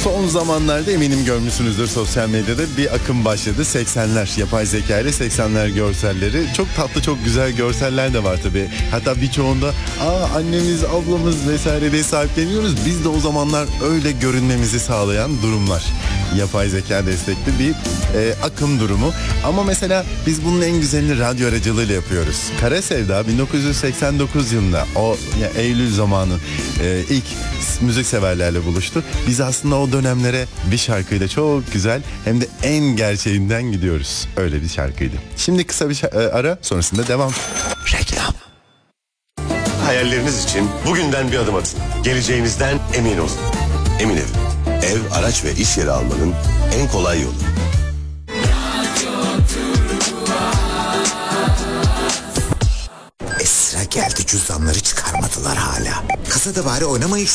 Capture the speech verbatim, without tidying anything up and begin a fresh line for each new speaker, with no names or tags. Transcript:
Son zamanlarda eminim görmüşsünüzdür sosyal medyada bir akım başladı. seksenler yapay zeka ile seksenler görselleri. Çok tatlı, çok güzel görseller de var tabii. Hatta birçoğunda aa annemiz, ablamız vesaire diye sahipleniyoruz. Biz de o zamanlar öyle görünmemizi sağlayan durumlar. Yapay zeka destekli bir e, akım durumu. Ama mesela biz bunun en güzelini radyo aracılığıyla yapıyoruz. Kara Sevda bin dokuz yüz seksen dokuz yılında o ya, Eylül zamanı e, ilk müzik severlerle buluştu. Biz aslında o dönemlere bir şarkıyla çok güzel hem de en gerçeğinden gidiyoruz. Öyle bir şarkıydı. Şimdi kısa bir şa- ara, sonrasında devam. Reklam.
Hayalleriniz için bugünden bir adım atın. Geleceğinizden emin olun. Emin Ev. Ev, araç ve iş yeri almanın en kolay yolu.
Esra geldi, cüzdanları çıkarmadılar hala. Kasada bari oynamayı